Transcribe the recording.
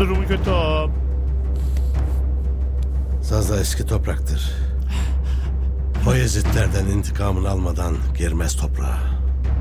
durumu kötü ağam. Sazda eski topraktır. O Yezidlerden intikamını almadan girmez toprağa.